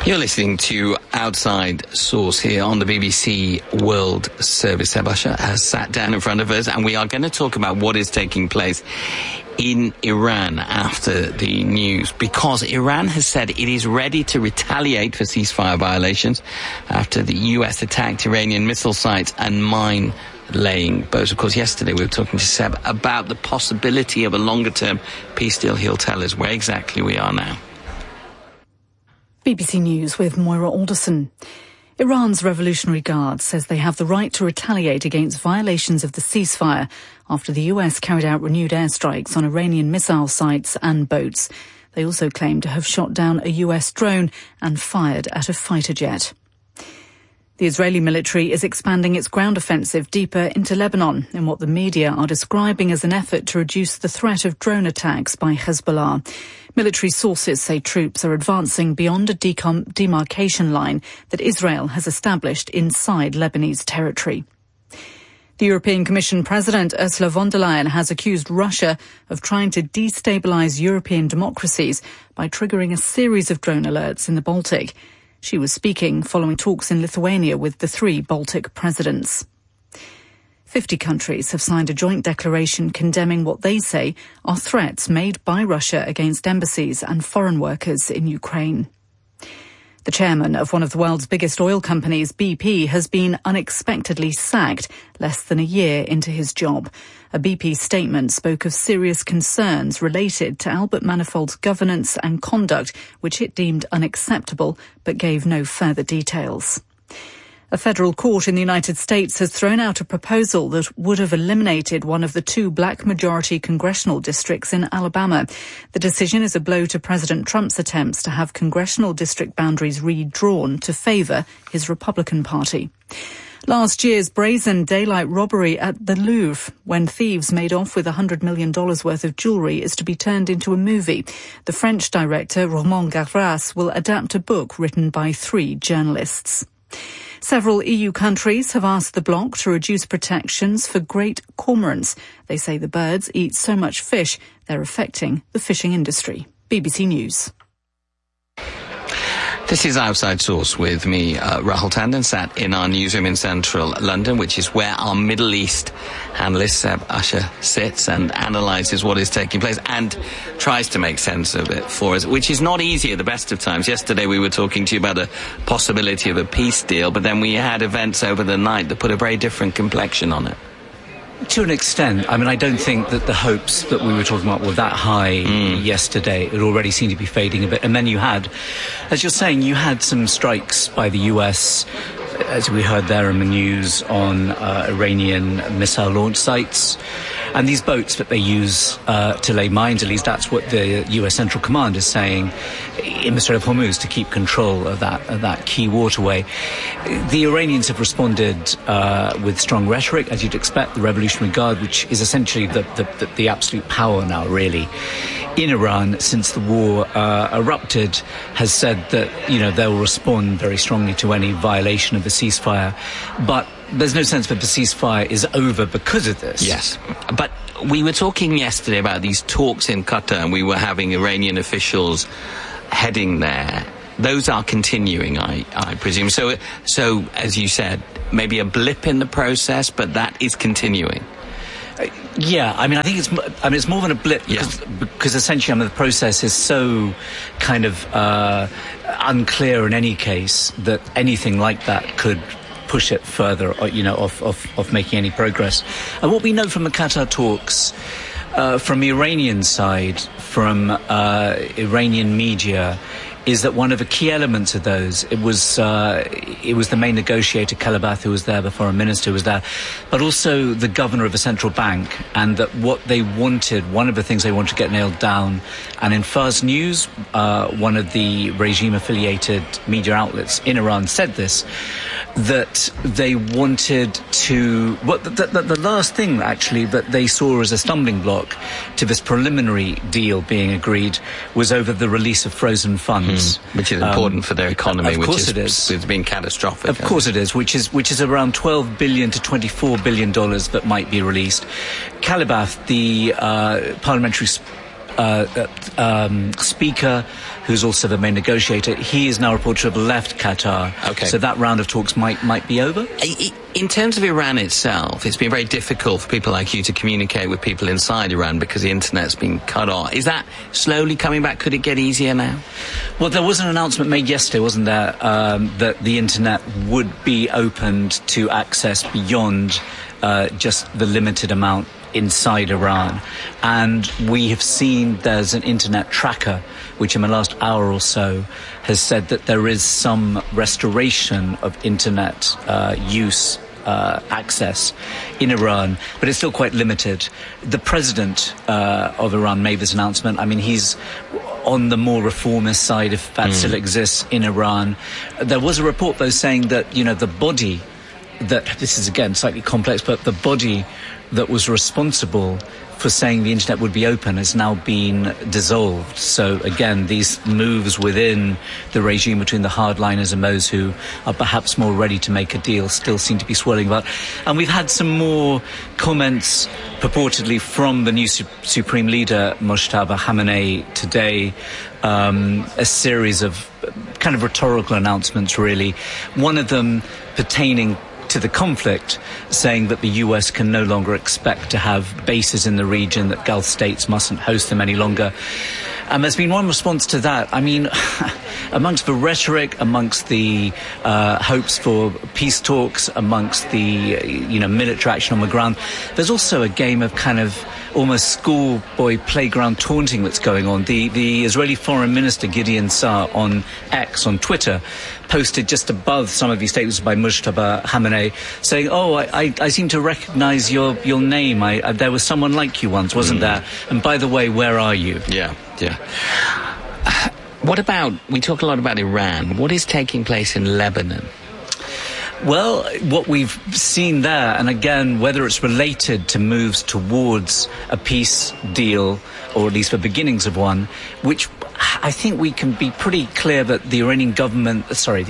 You're listening to Outside Source here on the BBC World Service. Seb Usher has sat down in front of us, and we are going to talk about what is taking place in Iran after the news, because Iran has said it is ready to retaliate for ceasefire violations after the US attacked Iranian missile sites and mine-laying boats. Of course, yesterday we were talking to Seb about the possibility of a longer-term peace deal. He'll tell us where exactly we are now. BBC News with Moira Alderson. Iran's Revolutionary Guard says they have the right to retaliate against violations of the ceasefire after the US carried out renewed airstrikes on Iranian missile sites and boats. They also claim to have shot down a US drone and fired at a fighter jet. The Israeli military is expanding its ground offensive deeper into Lebanon in what the media are describing as an effort to reduce the threat of drone attacks by Hezbollah. Military sources say troops are advancing beyond a demarcation line that Israel has established inside Lebanese territory. The European Commission President Ursula von der Leyen has accused Russia of trying to destabilise European democracies by triggering a series of drone alerts in the Baltic. She was speaking following talks in Lithuania with the three Baltic presidents. 50 countries have signed a joint declaration condemning what they say are threats made by Russia against embassies and foreign workers in Ukraine. The chairman of one of the world's biggest oil companies, BP, has been unexpectedly sacked less than a year into his job. A BP statement spoke of serious concerns related to Albert Manifold's governance and conduct, which it deemed unacceptable, but gave no further details. A federal court in the United States has thrown out a proposal that would have eliminated one of the two black-majority congressional districts in Alabama. The decision is a blow to President Trump's attempts to have congressional district boundaries redrawn to favour his Republican Party. Last year's brazen daylight robbery at the Louvre, when thieves made off with $100 million worth of jewellery, is to be turned into a movie. The French director, Romain Gavras, will adapt a book written by three journalists. Several EU countries have asked the bloc to reduce protections for great cormorants. They say the birds eat so much fish, they're affecting the fishing industry. BBC News. This is Outside Source with me, Rahul Tandon, sat in our newsroom in central London, which is where our Middle East analyst, Seb Usher, sits and analyses what is taking place and tries to make sense of it for us, which is not easy at the best of times. Yesterday we were talking to you about the possibility of a peace deal, but then we had events over the night that put a very different complexion on it. To an extent. I mean, I don't think that the hopes that we were talking about were that high yesterday. It already seemed to be fading a bit. And then you had, as you're saying, you had some strikes by the US, as we heard there in the news, on Iranian missile launch sites. And these boats that they use to lay mines, at least that's what the US Central Command is saying, in the Strait of Hormuz, to keep control of that key waterway. The Iranians have responded with strong rhetoric, as you'd expect. The Revolutionary Guard, which is essentially the absolute power now, really, in Iran since the war erupted, has said that, you know, they'll respond very strongly to any violation of the ceasefire. But there's no sense that the ceasefire is over because of this. Yes. But we were talking yesterday about these talks in Qatar, and we were having Iranian officials heading there. Those are continuing, I presume. So, as you said, maybe a blip in the process, but that is continuing. Yeah, I mean, I think it's more than a blip because essentially, the process is so kind of unclear in any case that anything like that could push it further, you know, off making any progress. And what we know from the Qatar talks, from the Iranian side, from Iranian media, is that one of the key elements of those, it was the main negotiator, Kalabath, who was there, the foreign minister was there, but also the governor of the central bank, and that what they wanted, one of the things they wanted to get nailed down, and in Fars News, one of the regime-affiliated media outlets in Iran said this, that they wanted to, the last thing actually that they saw as a stumbling block to this preliminary deal being agreed was over the release of frozen funds. Which is important for their economy, which is it's been catastrophic. Of course it is, which is around $12 billion to $24 billion that might be released. Kalabath, the parliamentary speaker, who's also the main negotiator, he is now reported to have left Qatar. Okay. So that round of talks might be over. In terms of Iran itself, it's been very difficult for people like you to communicate with people inside Iran because the internet's been cut off. Is that slowly coming back? Could it get easier now? Well, there was an announcement made yesterday, wasn't there, that the internet would be opened to access beyond just the limited amount inside Iran. And we have seen there's an internet tracker which in the last hour or so has said that there is some restoration of internet use access in Iran, but it's still quite limited. The president of Iran made this announcement. I mean, he's on the more reformist side, if that still exists in Iran. There was a report, though, saying that, the body that, this is again slightly complex, but the body that was responsible for saying the internet would be open has now been dissolved. So again, these moves within the regime between the hardliners and those who are perhaps more ready to make a deal still seem to be swirling about. And we've had some more comments purportedly from the new supreme leader, Mojtaba Khamenei, today. A series of kind of rhetorical announcements, really. One of them pertaining to the conflict, saying that the US can no longer expect to have bases in the region, that Gulf states mustn't host them any longer. And there's been one response to that. I mean, amongst the rhetoric, amongst the hopes for peace talks, amongst the, military action on the ground, there's also a game of kind of almost schoolboy playground taunting that's going on. The Israeli Foreign Minister Gideon Saar on X, on Twitter, posted just above some of these statements by Mojtaba Khamenei saying, I seem to recognize your name. There was someone like you once, wasn't there? And by the way, where are you? Yeah. What about, we talk a lot about Iran. What is taking place in Lebanon? Well, what we've seen there, and again, whether it's related to moves towards a peace deal, or at least the beginnings of one, which I think we can be pretty clear that the Israeli government,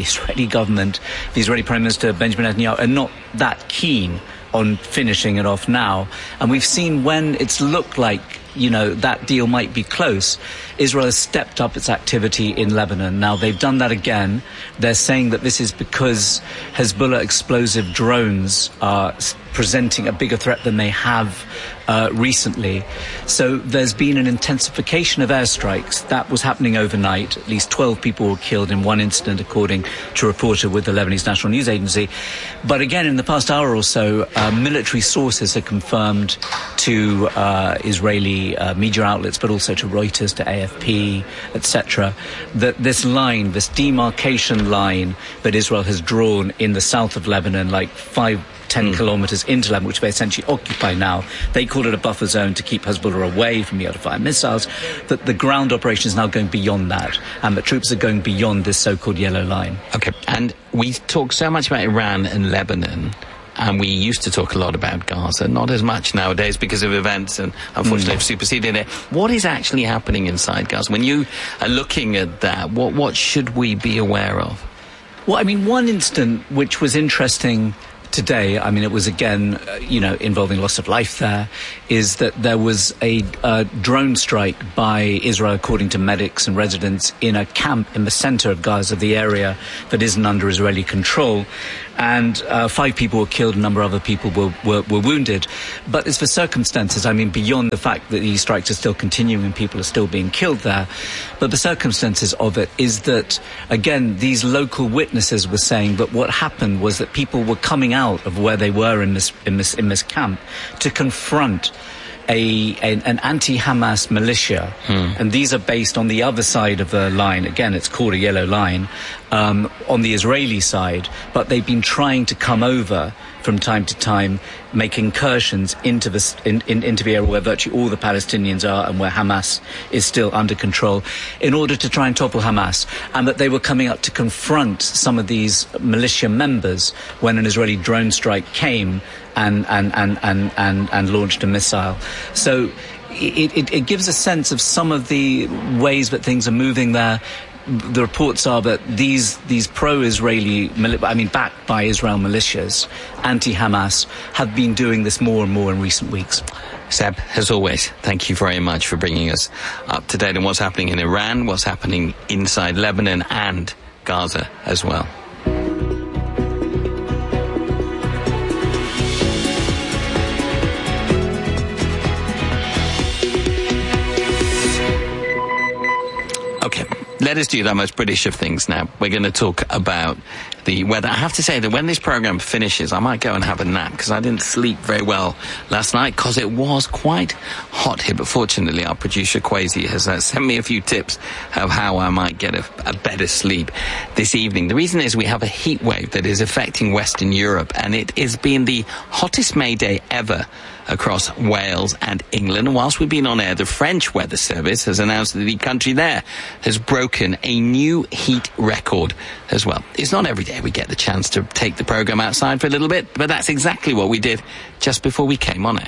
the Israeli Prime Minister Benjamin Netanyahu, are not that keen on finishing it off now. And we've seen when it's looked like, that deal might be close, Israel has stepped up its activity in Lebanon. Now, they've done that again. They're saying that this is because Hezbollah explosive drones are presenting a bigger threat than they have recently. So there's been an intensification of airstrikes. That was happening overnight. At least 12 people were killed in one incident, according to a reporter with the Lebanese National News Agency. But again, in the past hour or so, military sources have confirmed to Israeli media outlets, but also to Reuters, to AFP, etc., that this line, this demarcation line that Israel has drawn in the south of Lebanon, like 10 kilometres into Lebanon, which they essentially occupy now. They call it a buffer zone to keep Hezbollah away from being able to fire missiles. That the ground operation is now going beyond that, and the troops are going beyond this so-called yellow line. Okay, and we talk so much about Iran and Lebanon, and we used to talk a lot about Gaza, not as much nowadays because of events and unfortunately have superseded it. What is actually happening inside Gaza? When you are looking at that, what should we be aware of? Well, I mean, one incident which was interesting today, I mean, it was again, involving loss of life there, is that there was a drone strike by Israel, according to medics and residents, in a camp in the center of Gaza, the area that isn't under Israeli control. And 5 people were killed, a number of other people were wounded. But it's the circumstances, I mean, beyond the fact that these strikes are still continuing and people are still being killed there. But the circumstances of it is that, again, these local witnesses were saying that what happened was that people were coming out of where they were in this camp to confront an anti-Hamas militia, and these are based on the other side of the line. Again, it's called a yellow line, on the Israeli side, but they've been trying to come over from time to time, make incursions into the area where virtually all the Palestinians are and where Hamas is still under control, in order to try and topple Hamas, and that they were coming up to confront some of these militia members when an Israeli drone strike came and launched a missile. So it gives a sense of some of the ways that things are moving there. The reports are that these pro-Israeli, backed by Israel militias, anti-Hamas, have been doing this more and more in recent weeks. Seb, as always, thank you very much for bringing us up to date on what's happening in Iran, what's happening inside Lebanon and Gaza as well. Okay, let us do the most British of things now. We're going to talk about the weather. I have to say that when this programme finishes, I might go and have a nap because I didn't sleep very well last night because it was quite hot here. But fortunately, our producer Kwesi has sent me a few tips of how I might get a better sleep this evening. The reason is we have a heat wave that is affecting Western Europe, and it has been the hottest May day ever across Wales and England. And whilst we've been on air, the French Weather Service has announced that the country there has broken a new heat record as well. It's not every day we get the chance to take the programme outside for a little bit, but that's exactly what we did just before we came on air.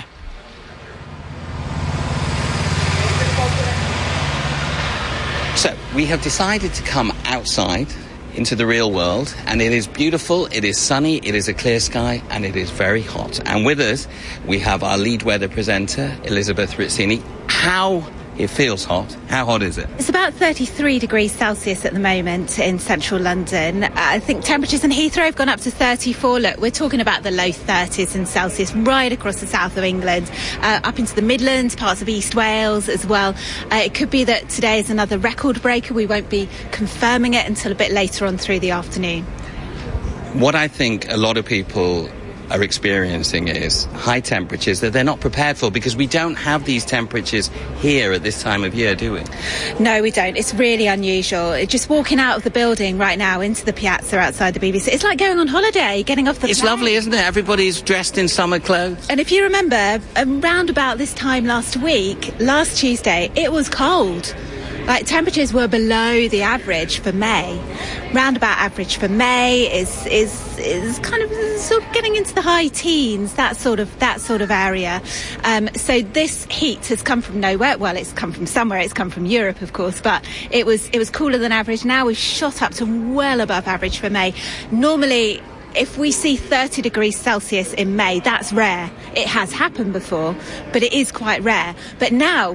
So, we have decided to come outside into the real world, and it is beautiful, it is sunny, it is a clear sky, and it is very hot. And with us, we have our lead weather presenter, Elizabeth Rizzini. It feels hot. How hot is it? It's about 33 degrees Celsius at the moment in central London. I think temperatures in Heathrow have gone up to 34. Look, we're talking about the low 30s in Celsius right across the south of England, up into the Midlands, parts of East Wales as well. It could be that today is another record breaker. We won't be confirming it until a bit later on through the afternoon. What I think a lot of people are experiencing is high temperatures that they're not prepared for, because we don't have these temperatures here at this time of year, do we? No, we don't. It's really unusual. Just walking out of the building right now into the piazza outside the BBC, it's like going on holiday, getting off the It's plane. lovely, isn't it? Everybody's dressed in summer clothes. And if you remember, around about this time last week, last Tuesday, it was cold. Like, temperatures were below the average for May. Roundabout average for May is kind of sort of getting into the high teens, that sort of area. So this heat has come from nowhere. Well, it's come from somewhere. It's come from Europe, of course, but it was cooler than average. Now we've shot up to well above average for May. Normally, if we see 30 degrees Celsius in May, that's rare. It has happened before, but it is quite rare. But now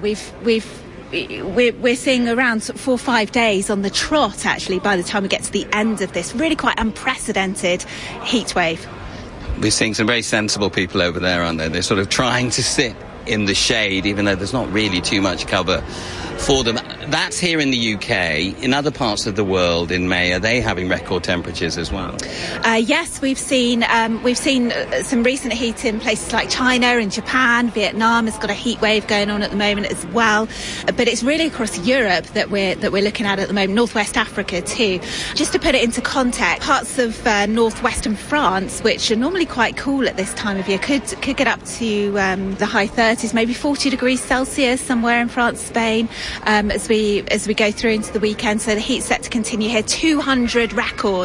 we're seeing around 4 or 5 days on the trot, actually, by the time we get to the end of this really quite unprecedented heat wave. We're seeing some very sensible people over there, aren't they? They're sort of trying to sit in the shade, even though there's not really too much cover for them. That's here in the UK. In other parts of the world in May, are they having record temperatures as well? Yes, we've seen some recent heat in places like China and Japan. Vietnam has got a heat wave going on at the moment as well. But it's really across Europe that we're looking at the moment. Northwest Africa too. Just to put it into context, parts of northwestern France, which are normally quite cool at this time of year, could get up to the high 30s, maybe 40 degrees Celsius somewhere in France, Spain. As we go through into the weekend. So the heat's set to continue here. 200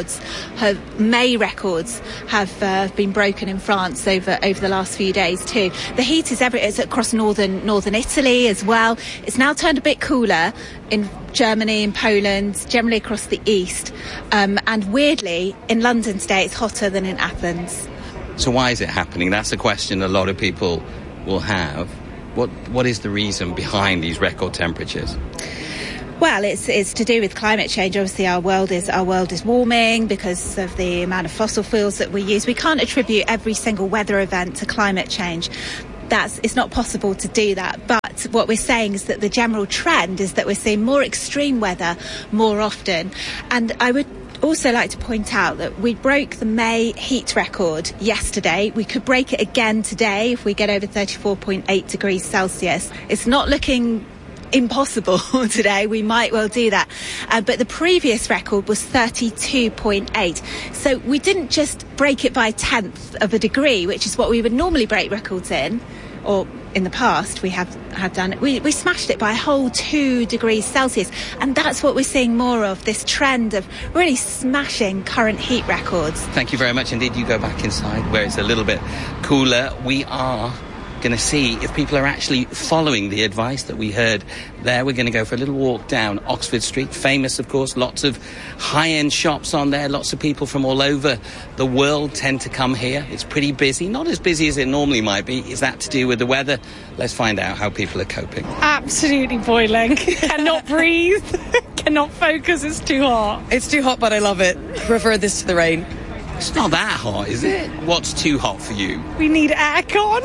May records have been broken in France over the last few days too. The heat is across northern Italy as well. It's now turned a bit cooler in Germany and Poland, generally across the east. And weirdly, in London today, it's hotter than in Athens. So why is it happening? That's a question a lot of people will have. What is the reason behind these record temperatures? Well, it's to do with climate change. Obviously, our world is warming because of the amount of fossil fuels that we use. We can't attribute every single weather event to climate change. It's not possible to do that. But what we're saying is that the general trend is that we're seeing more extreme weather more often. And I would also like to point out that we broke the May heat record yesterday. We could break it again today if we get over 34.8 degrees Celsius. It's not looking impossible today. We might well do that. But the previous record was 32.8. So we didn't just break it by a tenth of a degree, which is what we would normally break records in, or in the past we have done it. We smashed it by a whole 2 degrees Celsius, and that's what we're seeing more of, this trend of really smashing current heat records. Thank you very much indeed. You go back inside where it's a little bit cooler. We are going going to see if people are actually following the advice that we heard there. We're going to go for a little walk down Oxford Street, famous, of course, lots of high-end shops on there. Lots of people from all over the world tend to come here. It's pretty busy, not as busy as it normally might be. Is that to do with the weather? Let's find out how people are coping. Absolutely boiling. Cannot breathe. Cannot focus. It's too hot. It's too hot, but I love it. Prefer this to the rain. It's not that hot, is it? What's too hot for you? We need aircon.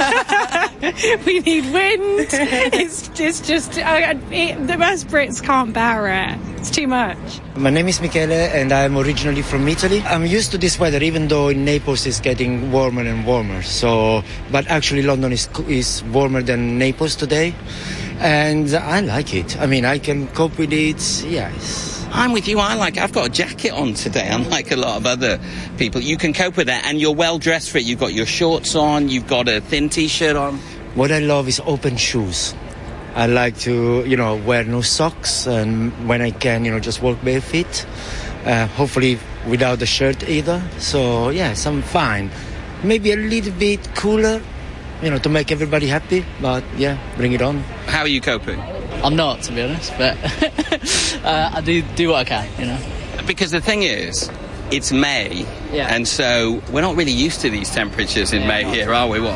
We need wind. It's just the most Brits can't bear it. It's too much. My name is Michele and I'm originally from Italy. I'm used to this weather, even though in Naples it's getting warmer and warmer. But actually London is warmer than Naples today. And I like it. I mean, I can cope with it. Yes. I'm with you. I've got a jacket on today, unlike a lot of other people. You can cope with that, and you're well dressed for it. You've got your shorts on, you've got a thin t-shirt on. What I love is open shoes. I like to, wear no socks, and when I can, just walk barefoot. Hopefully without the shirt either. So, yes, I'm fine. Maybe a little bit cooler, to make everybody happy. But, yeah, bring it on. How are you coping? I'm not, to be honest, but I do what I can, Because the thing is, it's May, and so we're not really used to these temperatures in May here, are we?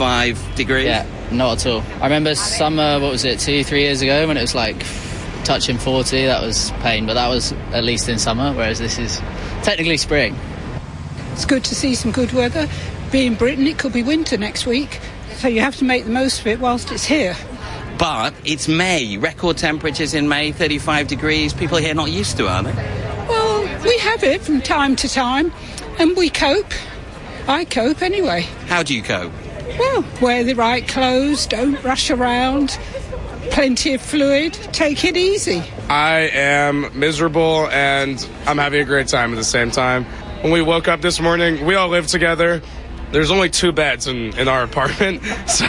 35 degrees? Yeah, not at all. I remember summer, 2-3 years ago, when it was like touching 40, that was pain, but that was at least in summer, whereas this is technically spring. It's good to see some good weather. Being Britain, it could be winter next week, so you have to make the most of it whilst it's here. But it's May. Record temperatures in May, 35 degrees. People here not used to, are they? Well, we have it from time to time, and we cope. I cope anyway. How do you cope? Well, wear the right clothes, don't rush around, plenty of fluid, take it easy. I am miserable, and I'm having a great time at the same time. When we woke up this morning, we all live together. There's only 2 beds in our apartment, so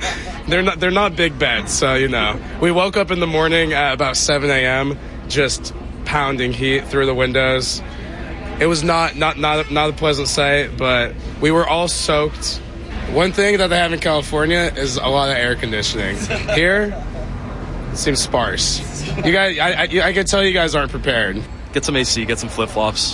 they're not big beds. So we woke up in the morning at about 7 a.m. just pounding heat through the windows. It was not a pleasant sight, but we were all soaked. One thing that they have in California is a lot of air conditioning. Here, it seems sparse. You guys, I can tell you guys aren't prepared. Get some AC, get some flip-flops.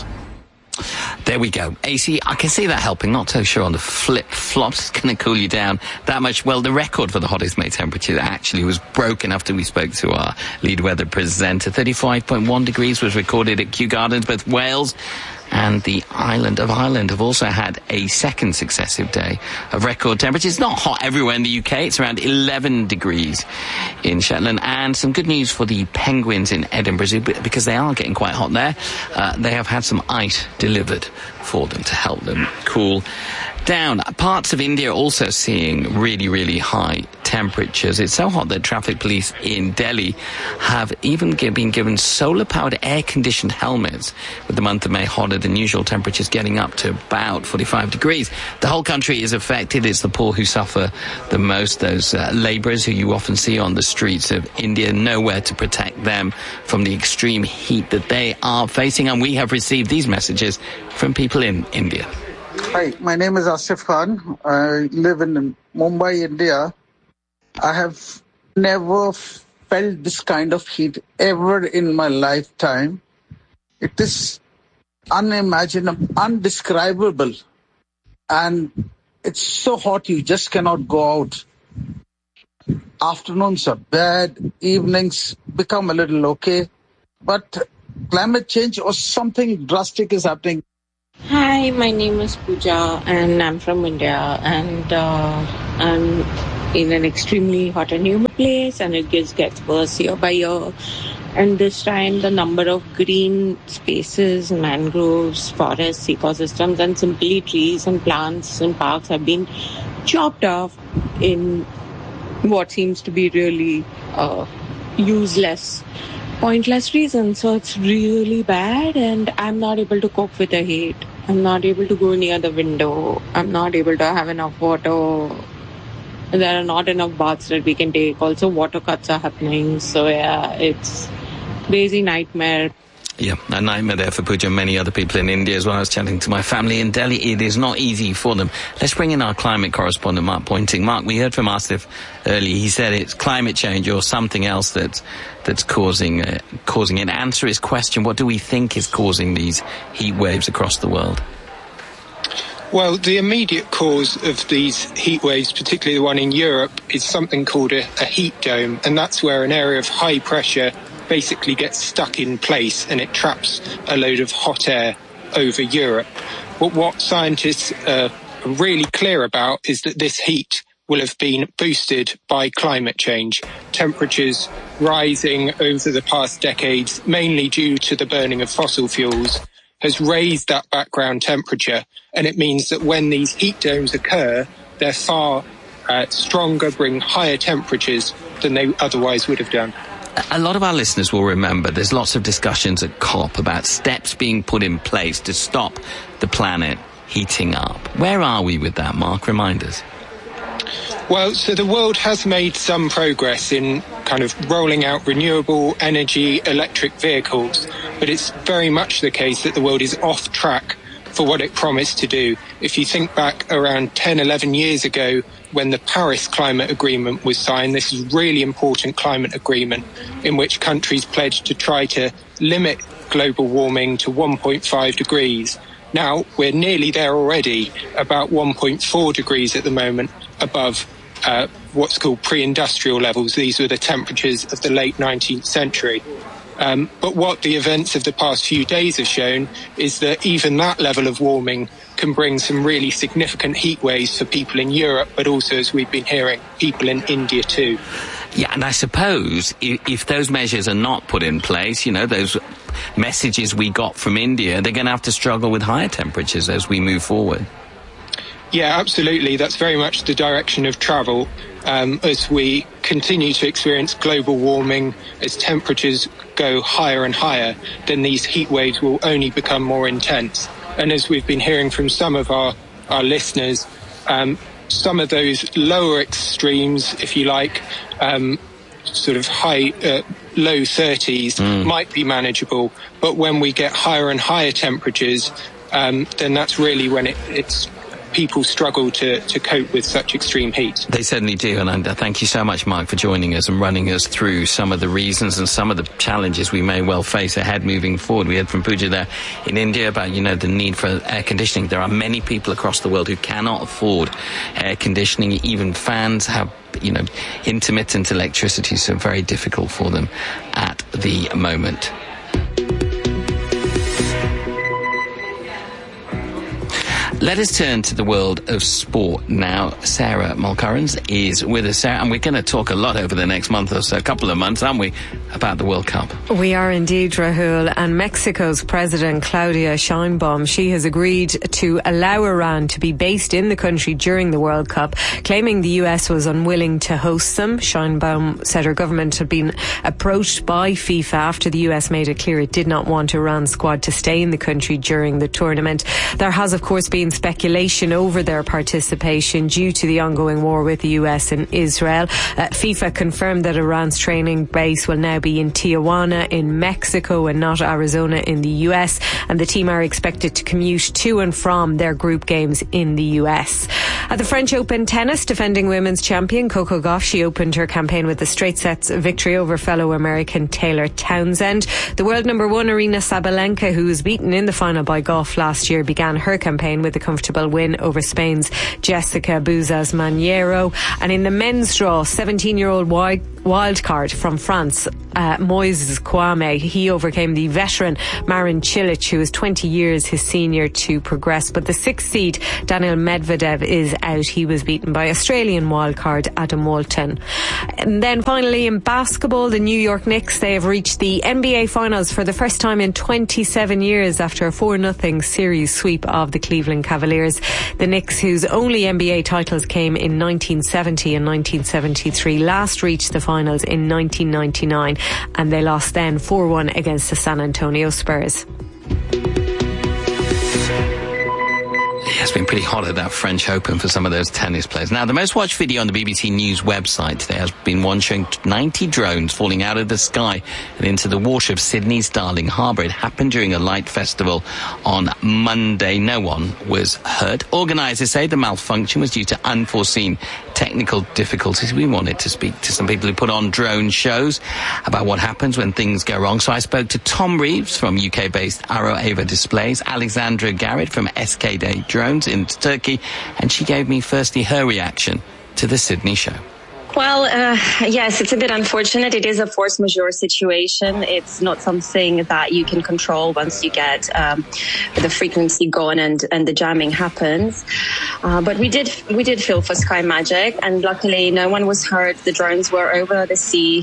There we go. AC, I can see that helping. Not so sure on the flip-flops. It's going to cool you down that much. Well, the record for the hottest May temperature actually was broken after we spoke to our lead weather presenter. 35.1 degrees was recorded at Kew Gardens. Both Wales and the island of Ireland have also had a second successive day of record temperatures. It's not hot everywhere in the UK. It's around 11 degrees in Shetland. And some good news for the penguins in Edinburgh Zoo, because they are getting quite hot there. They have had some ice delivered for them to help them cool down. Parts of India are also seeing really, really high temperatures. It's so hot that traffic police in Delhi have even been given solar-powered air-conditioned helmets, with the month of May hotter than usual, temperatures getting up to about 45 degrees. The whole country is affected. It's the poor who suffer the most, those labourers who you often see on the streets of India, nowhere to protect them from the extreme heat that they are facing. And we have received these messages from people in India. Hi, my name is Asif Khan. I live in Mumbai, India. I have never felt this kind of heat ever in my lifetime. It is unimaginable, undescribable. And it's so hot you just cannot go out. Afternoons are bad, evenings become a little okay. But climate change or something drastic is happening. Hi, my name is Pooja and I'm from India, and I'm in an extremely hot and humid place, and it gets worse year by year. And this time the number of green spaces, mangroves, forests, ecosystems, and simply trees and plants and parks have been chopped off in what seems to be really useless, pointless reasons. So it's really bad, and I'm not able to cope with the heat. I'm not able to go near the window. I'm not able to have enough water. There are not enough baths that we can take. Also, water cuts are happening. So yeah, it's crazy nightmare. Yeah, a nightmare there for Pooja and many other people in India as well. I was chatting to my family in Delhi. It is not easy for them. Let's bring in our climate correspondent, Mark Pointing. Mark, we heard from Asif earlier. He said it's climate change or something else that's causing it. Answer his question. What do we think is causing these heat waves across the world? Well, the immediate cause of these heat waves, particularly the one in Europe, is something called a heat dome, and that's where an area of high pressure basically gets stuck in place and it traps a load of hot air over Europe. But what scientists are really clear about is that this heat will have been boosted by climate change. Temperatures rising over the past decades, mainly due to the burning of fossil fuels, has raised that background temperature, and it means that when these heat domes occur, they're far stronger, bring higher temperatures than they otherwise would have done. A lot of our listeners will remember there's lots of discussions at COP about steps being put in place to stop the planet heating up. Where are we with that, Mark? Remind us. Well, so the world has made some progress in kind of rolling out renewable energy electric vehicles, but it's very much the case that the world is off track for what it promised to do. If you think back around 10, 11 years ago, when the Paris Climate Agreement was signed, this is a really important climate agreement in which countries pledged to try to limit global warming to 1.5 degrees. Now, we're nearly there already, about 1.4 degrees at the moment above what's called pre-industrial levels. These were the temperatures of the late 19th century. But what the events of the past few days have shown is that even that level of warming can bring some really significant heat waves for people in Europe, but also, as we've been hearing, people in India too. Yeah, and I suppose if those measures are not put in place, you know, those messages we got from India, they're going to have to struggle with higher temperatures as we move forward. Yeah, absolutely. That's very much the direction of travel. As we continue to experience global warming, as temperatures go higher and higher, then these heat waves will only become more intense. And as we've been hearing from some of our listeners, some of those lower extremes, if you like, sort of low 30s might be manageable. But when we get higher and higher temperatures, then that's really when it's people struggle to cope with such extreme heat. They certainly do, and thank you so much, Mark, for joining us and running us through some of the reasons and some of the challenges we may well face ahead moving forward. We heard from Pooja there in India about, you know, the need for air conditioning. There are many people across the world who cannot afford air conditioning. Even fans have, you know, intermittent electricity, so very difficult for them at the moment. Let us turn to the world of sport now. Sarah Mulcurrens is with us, Sarah, and we're going to talk a lot over the next month or so, a couple of months, aren't we, about the World Cup? We are indeed, Rahul. And Mexico's President Claudia Sheinbaum, she has agreed to allow Iran to be based in the country during the World Cup, claiming the US was unwilling to host them. Sheinbaum said her government had been approached by FIFA after the US made it clear it did not want Iran's squad to stay in the country during the tournament. There has, of course, been speculation over their participation due to the ongoing war with the US and Israel. FIFA confirmed that Iran's training base will now be in Tijuana in Mexico and not Arizona in the US, and the team are expected to commute to and from their group games in the US. At the French Open tennis, defending women's champion Coco Gauff, she opened her campaign with a straight sets victory over fellow American Taylor Townsend. The world number one Aryna Sabalenka, who was beaten in the final by Gauff last year, began her campaign with a comfortable win over Spain's Jessica Bouzas Maniero. And in the men's draw, 17-year-old wildcard from France, Moises Kouame, he overcame the veteran Marin Cilic, who is 20 years his senior, to progress. But the sixth seed, Daniil Medvedev, is out. He was beaten by Australian wildcard Adam Walton. And then finally in basketball, the New York Knicks, they have reached the NBA Finals for the first time in 27 years after a 4-0 series sweep of the Cleveland Cavaliers. The Knicks, whose only NBA titles came in 1970 and 1973, last reached the finals in 1999, and they lost then 4-1 against the San Antonio Spurs. It's been pretty hot at that French Open for some of those tennis players. Now, the most watched video on the BBC News website today has been one showing 90 drones falling out of the sky and into the water of Sydney's Darling Harbour. It happened during a light festival on Monday. No one was hurt. Organisers say the malfunction was due to unforeseen technical difficulties. We wanted to speak to some people who put on drone shows about what happens when things go wrong. So I spoke to Tom Reeves from UK-based Aero-Ava Displays, Alexandra Garrett from SKD Drones in Turkey, and she gave me firstly her reaction to the Sydney show. Well, yes, it's a bit unfortunate. It is a force majeure situation. It's not something that you can control once you get the frequency gone and the jamming happens. But we did feel for Sky Magic, and luckily no one was hurt. The drones were over the sea,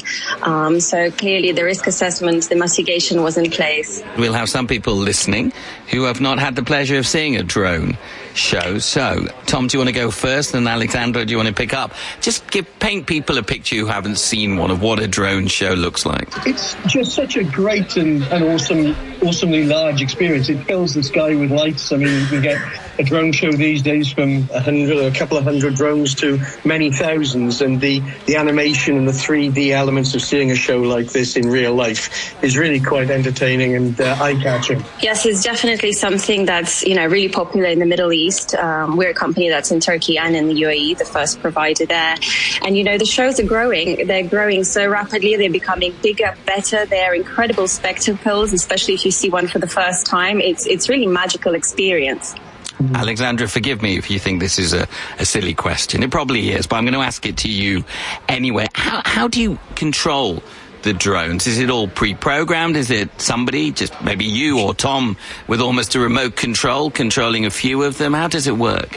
so clearly the risk assessment, the mitigation was in place. We'll have some people listening who have not had the pleasure of seeing a drone show. So, Tom, do you want to go first? And Alexandra, do you want to pick up? Just paint people a picture who haven't seen one of what a drone show looks like. It's just such a great and awesomely large experience. It fills the sky with lights. I mean, you can get a drone show these days from a couple of hundred drones to many thousands, and the animation and the 3D elements of seeing a show like this in real life is really quite entertaining and eye-catching. Yes, it's definitely something that's really popular in the Middle East. We're a company that's in Turkey and in the UAE, the first provider there. And the shows are growing. They're growing so rapidly. They're becoming bigger, better. They're incredible spectacles, especially if you see one for the first time. It's really a magical experience. Alexandra, forgive me if you think this is a silly question. It probably is, but I'm going to ask it to you anyway. How do you control the drones? Is it all pre-programmed? Is it somebody, just maybe you or Tom, with almost a remote control, controlling a few of them? How does it work?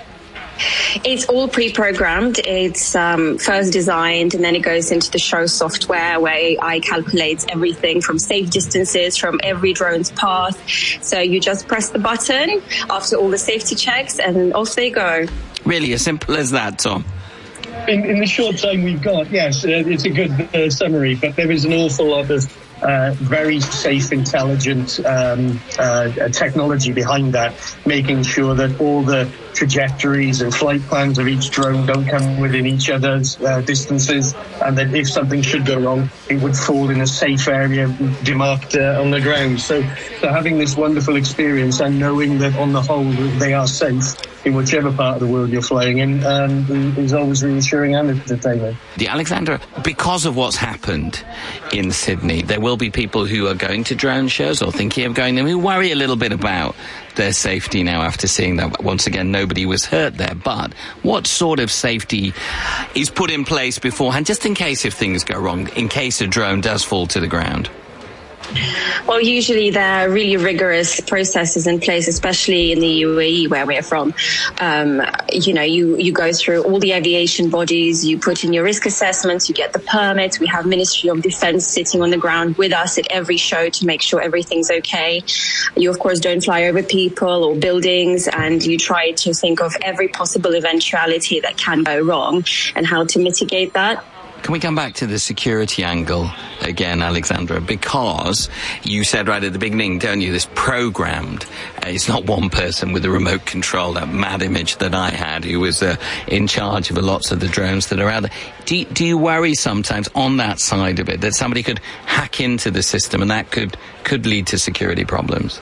It's all pre-programmed. It's first designed, and then it goes into the show software where AI calculates everything from safe distances from every drone's path. So you just press the button after all the safety checks and off they go. Really, as simple as that, Tom? In the short time we've got, yes, it's a good summary, but there is an awful lot of very safe, intelligent technology behind that, making sure that all the trajectories and flight plans of each drone don't come within each other's distances, and that if something should go wrong, it would fall in a safe area demarked on the ground. So having this wonderful experience and knowing that on the whole they are safe in whichever part of the world you're flying in is always reassuring and entertaining. Alexandra, because of what's happened in Sydney, there will be people who are going to drone shows or thinking of going them who worry a little bit about their safety now after seeing that once again nobody was hurt there. But what sort of safety is put in place beforehand, just in case if things go wrong, in case a drone does fall to the ground? Well, usually there are really rigorous processes in place, especially in the UAE where we're from. You go through all the aviation bodies, you put in your risk assessments, you get the permits. We have Ministry of Defence sitting on the ground with us at every show to make sure everything's okay. You, of course, don't fly over people or buildings, and you try to think of every possible eventuality that can go wrong and how to mitigate that. Can we come back to the security angle again, Alexandra? Because you said right at the beginning, don't you, this programmed. It's not one person with a remote control, that mad image that I had, who was in charge of lots of the drones that are out there. Do you worry sometimes on that side of it, that somebody could hack into the system and that could lead to security problems?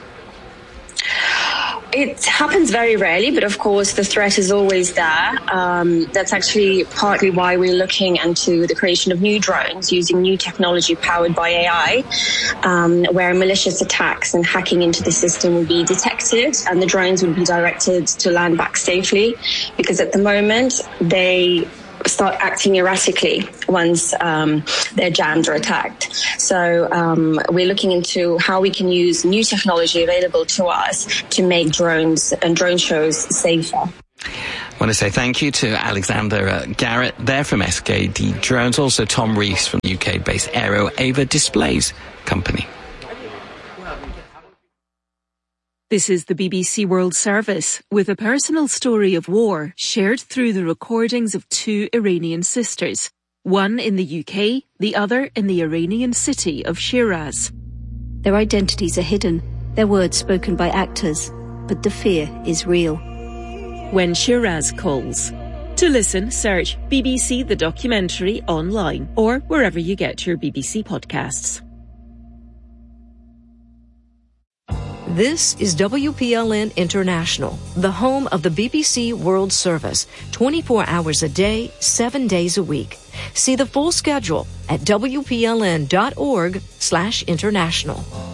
It happens very rarely, but of course the threat is always there. That's actually partly why we're looking into the creation of new drones using new technology powered by AI, where malicious attacks and hacking into the system will be detected and the drones will be directed to land back safely, because at the moment they start acting erratically once they're jammed or attacked. So we're looking into how we can use new technology available to us to make drones and drone shows safer. I want to say thank you to Alexandra Garrett there from SKD Drones, also Tom Reeves from UK-based Aero-Ava Displays company. This is the BBC World Service, with a personal story of war shared through the recordings of two Iranian sisters, one in the UK, the other in the Iranian city of Shiraz. Their identities are hidden, their words spoken by actors, but the fear is real. When Shiraz Calls. To listen, search BBC The Documentary online or wherever you get your BBC podcasts. This is WPLN International, the home of the BBC World Service, 24 hours a day, 7 days a week. See the full schedule at wpln.org/international.